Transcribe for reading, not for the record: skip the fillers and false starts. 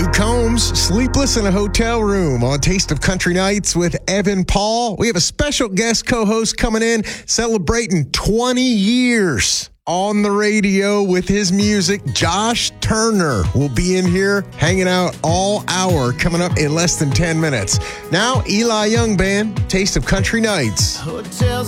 Luke Combs, sleepless in a hotel room on Taste of Country Nights with Evan Paul. We have a special guest co-host coming in celebrating 20 years on the radio with his music. Josh Turner will be in here hanging out all hour, coming up in less than 10 minutes. Now, Eli Young Band, Taste of Country Nights. Hotels